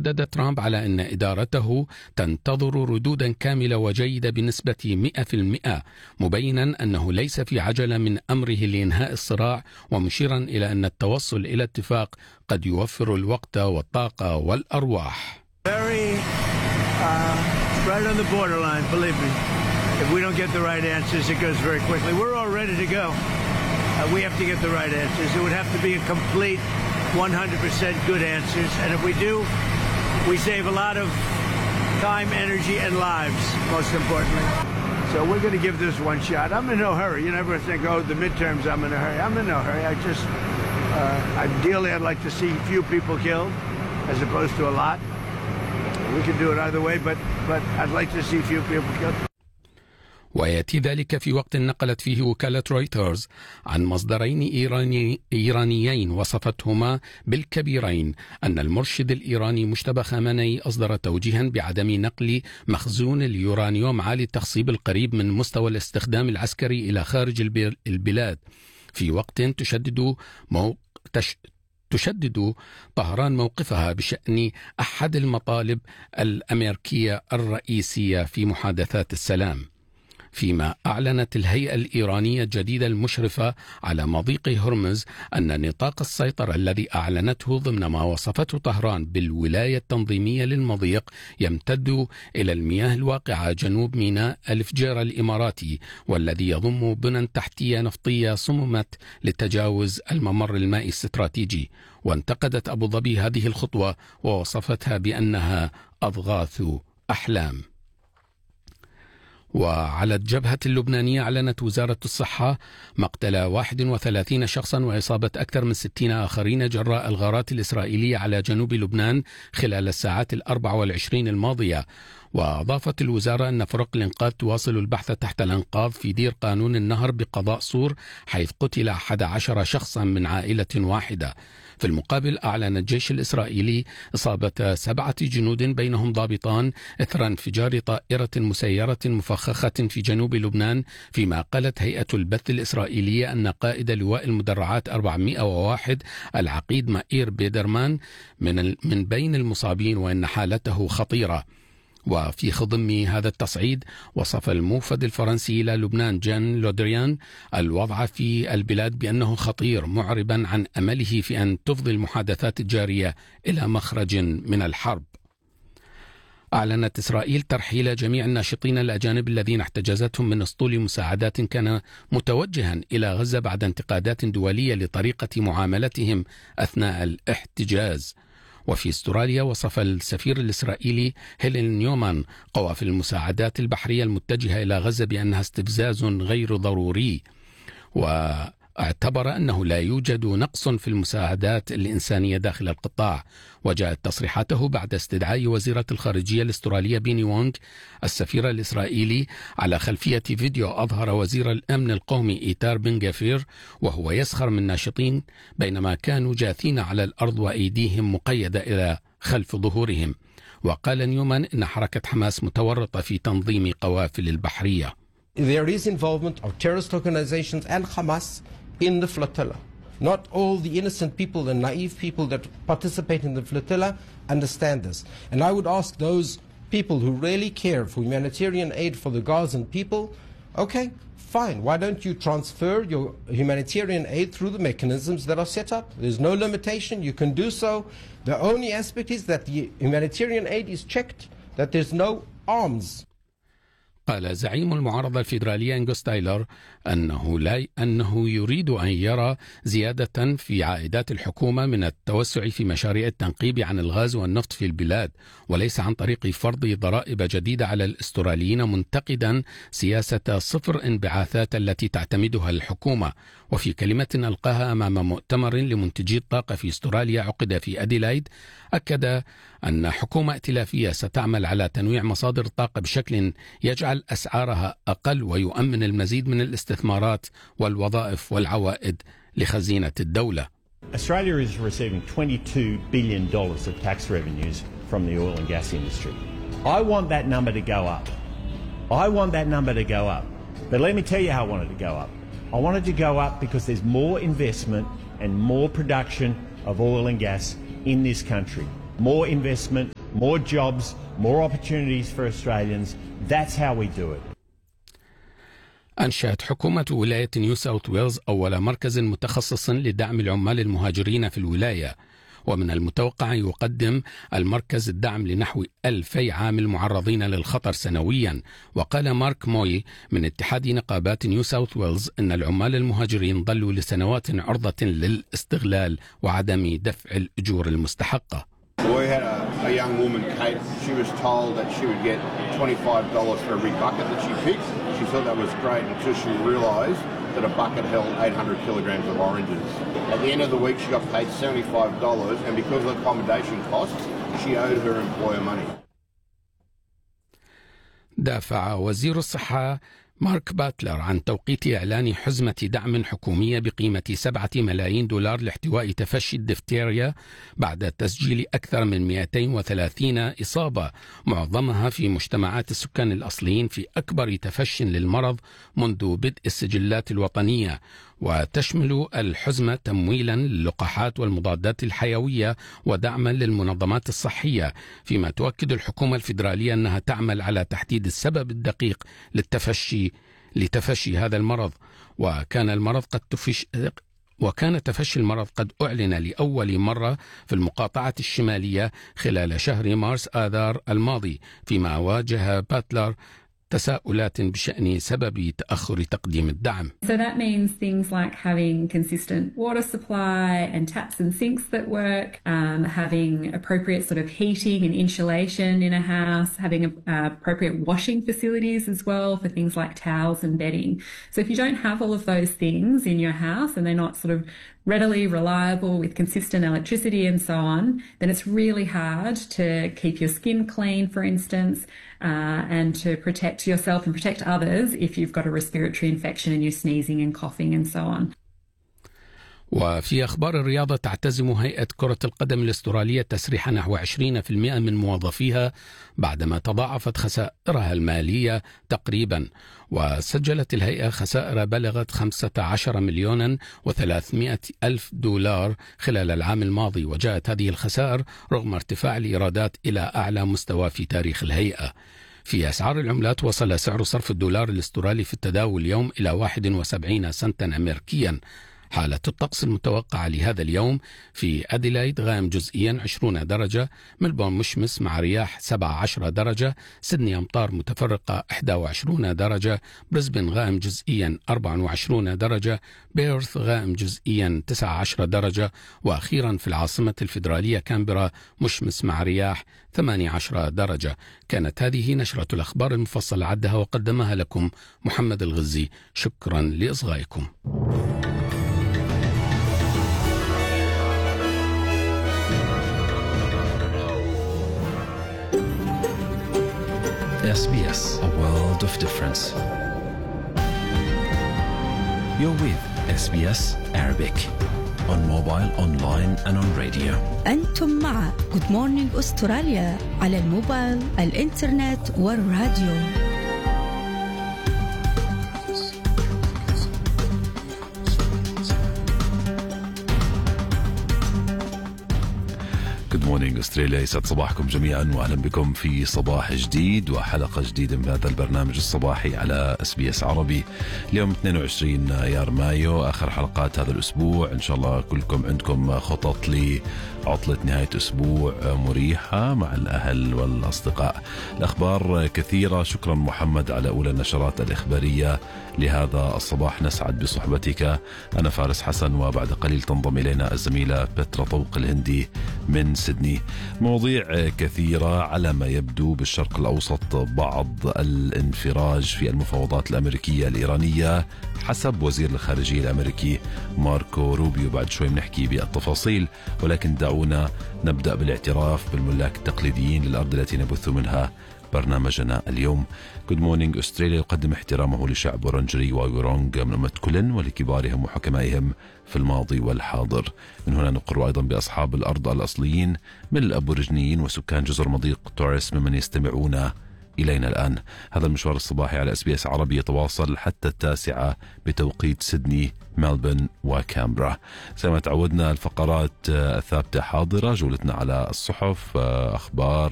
وشدد ترامب على أن إدارته تنتظر ردودا كاملة وجيدة بنسبة 100%، مبينا أنه ليس في عجلة من أمره لإنهاء الصراع، ومشيرا إلى أن التوصل إلى اتفاق قد يوفر الوقت والطاقة والأرواح. Right on the borderline, believe me. If we don't get the right answers, it goes very quickly. We're all ready to go. We have to get the right answers. It would have to be a complete 100% good answers. And if we do, we save a lot of time, energy, and lives, most importantly. So we're going to give this one shot. I'm in no hurry. You never think, oh, the midterms, I'm in a hurry. I'm in no hurry. Ideally, I'd like to see few people killed as opposed to a lot. We can do it either way, but I'd like to see few people killed. ويأتي ذلك في وقت نقلت فيه وكالة رويترز عن مصدرين إيرانيين وصفتهما بالكبيرين أن المرشد الإيراني مجتبى خامنئي أصدر توجيها بعدم نقل مخزون اليورانيوم عالي التخصيب القريب من مستوى الاستخدام العسكري إلى خارج البلاد، في وقت تشدد طهران موقفها بشأن أحد المطالب الأمريكية الرئيسية في محادثات السلام، فيما أعلنت الهيئة الإيرانية الجديدة المشرفة على مضيق هرمز أن نطاق السيطرة الذي أعلنته ضمن ما وصفته طهران بالولاية التنظيمية للمضيق يمتد إلى المياه الواقعة جنوب ميناء الفجيرة الإماراتي، والذي يضم بنى تحتية نفطية صممت لتجاوز الممر المائي الاستراتيجي. وانتقدت أبو ظبي هذه الخطوة ووصفتها بأنها أضغاث أحلام. وعلى الجبهة اللبنانية أعلنت وزارة الصحة مقتل 31 شخصا وإصابة أكثر من 60 آخرين جراء الغارات الإسرائيلية على جنوب لبنان خلال الساعات 24 الماضية. وأضافت الوزارة أن فرق الإنقاذ تواصل البحث تحت الأنقاض في دير قانون النهر بقضاء صور، حيث قتل 11 شخصا من عائلة واحدة. في المقابل أعلن الجيش الإسرائيلي إصابة 7 جنود بينهم ضابطان إثر انفجار طائرة مسيرة مفخخة في جنوب لبنان، فيما قالت هيئة البث الإسرائيلية أن قائد لواء المدرعات 401 العقيد مائير بيدرمان من بين المصابين، وأن حالته خطيرة. وفي خضم هذا التصعيد وصف الموفد الفرنسي إلى لبنان جان لودريان الوضع في البلاد بأنه خطير، معربا عن أمله في أن تفضي المحادثات الجارية إلى مخرج من الحرب. أعلنت إسرائيل ترحيل جميع الناشطين الأجانب الذين احتجزتهم من أسطول مساعدات كان متوجها إلى غزة بعد انتقادات دولية لطريقة معاملتهم أثناء الاحتجاز. وفي استراليا وصف السفير الإسرائيلي هيلين نيومان قوافل المساعدات البحرية المتجهة إلى غزة بأنها استفزاز غير ضروري، واعتبر أنه لا يوجد نقص في المساعدات الإنسانية داخل القطاع. وجاءت تصريحاته بعد استدعاء وزيرة الخارجية الأسترالية بيني وونغ السفير الإسرائيلي على خلفية فيديو أظهر وزير الأمن القومي إيتار بن غفير وهو يسخر من ناشطين بينما كانوا جاثين على الأرض وأيديهم مقيدة إلى خلف ظهورهم. وقال نيومان إن حركة حماس متورطة في تنظيم قوافل البحرية. There is involvement of terrorist organizations and Hamas in the flotilla. Not all the innocent people and naive people that participate in the flotilla understand this. And I would ask those people who really care for humanitarian aid for the Gazan people, okay, fine, why don't you transfer your humanitarian aid through the mechanisms that are set up? There's no limitation, you can do so. The only aspect is that the humanitarian aid is checked, that there's no arms. قال زعيم المعارضة الفيدرالية أنغوس تايلر أنه يريد أن يرى زيادة في عائدات الحكومة من التوسع في مشاريع التنقيب عن الغاز والنفط في البلاد، وليس عن طريق فرض ضرائب جديدة على الأستراليين، منتقدا سياسة صفر انبعاثات التي تعتمدها الحكومة. وفي كلمة ألقاها أمام مؤتمر لمنتجي الطاقة في أستراليا عقد في أديلايد، أكد أن حكومة ائتلافية ستعمل على تنويع مصادر الطاقة بشكل يجعل أسعارها أقل ويؤمن المزيد من الاستثمارات والوظائف والعوائد لخزينة الدولة. Australia is receiving $22 billion of tax revenues from the oil and gas industry. I want that number to go up. I want that number to go up. But let me tell you how I want it to go up. I want it to go up because there's more investment and more production of oil and gas in this country. more investment, more jobs, more opportunities for Australians. That's how we do it. أنشأت حكومة ولاية نيو ساوث ويلز أول مركز متخصص لدعم العمال المهاجرين في الولاية، ومن المتوقع أن يقدم المركز الدعم لنحو 2000 عامل معرضين للخطر سنويا. وقال مارك موي من اتحاد نقابات نيو ساوث ويلز أن العمال المهاجرين ظلوا لسنوات عرضة للاستغلال وعدم دفع الأجور المستحقة. We had a young woman, Kate. She was told that she would get $25 for every bucket that she picked. She thought that was great until she realised that a bucket held 800 kilograms of oranges. At the end of the week, she got paid $75, and because of accommodation costs, she owed her employer money. دافع وزير الصحة مارك باتلر عن توقيت إعلان حزمة دعم حكومية بقيمة $7 ملايين لاحتواء تفشي الدفتيريا بعد تسجيل أكثر من 230 إصابة، معظمها في مجتمعات السكان الأصليين في أكبر تفشي للمرض منذ بدء السجلات الوطنية. وتشمل الحزمة تمويلا للقاحات والمضادات الحيوية ودعما للمنظمات الصحية، فيما تؤكد الحكومة الفيدرالية أنها تعمل على تحديد السبب الدقيق لتفشي هذا المرض. وكان تفشي المرض قد أعلن لأول مرة في المقاطعة الشمالية خلال شهر مارس آذار الماضي، فيما واجه باتلر تساؤلات بشأن سبب تأخر تقديم الدعم. So that means things like having consistent water supply and taps and sinks that work, having appropriate sort of heating and insulation in a house, having appropriate washing facilities as well for things like towels and bedding. So if you don't have all of those things in your house and they're not sort of readily reliable with consistent electricity and so on, then it's really hard to keep your skin clean, for instance, and to protect yourself and protect others if you've got a respiratory infection and you're sneezing and coughing and so on. وفي أخبار الرياضة، تعتزم هيئة كرة القدم الأسترالية تسريح نحو 20% من موظفيها بعدما تضاعفت خسائرها المالية تقريبا. وسجلت الهيئة خسائر بلغت $15,300,000 خلال العام الماضي، وجاءت هذه الخسائر رغم ارتفاع الإيرادات إلى أعلى مستوى في تاريخ الهيئة. في أسعار العملات، وصل سعر صرف الدولار الأسترالي في التداول اليوم إلى 71 سنتا أمريكيا. حالة الطقس المتوقعة لهذا اليوم: في أديلايد غائم جزئيا 20 درجة، ملبورن مشمس مع رياح 17 درجة، سيدني أمطار متفرقة 21 درجة، بريسبن غائم جزئيا 24 درجة، بيرث غائم جزئيا 19 درجة، وأخيرا في العاصمة الفيدرالية كامبرا مشمس مع رياح 18 درجة. كانت هذه نشرة الأخبار المفصلة، عدها وقدمها لكم محمد الغزي. شكرا لإصغائكم. SBS, a world of difference. You're with SBS Arabic on mobile, online and on radio. أنتم مع Good Morning أستراليا على الموبايل، الإنترنت والراديو. Good morning أستراليا، يسعد صباحكم جميعا وأهلا بكم في صباح جديد وحلقة جديدة من هذا البرنامج الصباحي على SBS عربي. اليوم 22 أيار مايو، آخر حلقات هذا الأسبوع. إن شاء الله كلكم عندكم خطط لعطلة نهاية أسبوع مريحة مع الأهل والأصدقاء. الأخبار كثيرة. شكرا محمد على أولى النشرات الإخبارية لهذا الصباح. نسعد بصحبتك. أنا فارس حسن، وبعد قليل تنضم إلينا الزميلة بترا طوق الهندي من سيدني. مواضيع كثيرة على ما يبدو بالشرق الأوسط، بعض الانفراج في المفاوضات الأمريكية الإيرانية حسب وزير الخارجية الأمريكي ماركو روبيو. بعد شوي بنحكي بالتفاصيل، ولكن دعونا نبدأ بالاعتراف بالملاك التقليديين للأرض التي نبث منها برنامجنا اليوم. Good Morning أستراليا يقدم احترامه لشعب ورنجري ويورونغ من أمة كلن ولكبارهم وحكمائهم في الماضي والحاضر. من هنا نقر أيضا بأصحاب الأرض الأصليين من الأبورجنيين وسكان جزر مضيق توريس ممن يستمعون إلينا الآن. هذا المشوار الصباحي على SBS عربي يتواصل حتى 9 بتوقيت سيدني، ملبورن وكامبرا. زي ما تعودنا الفقرات الثابتة حاضرة، جولتنا على الصحف، أخبار،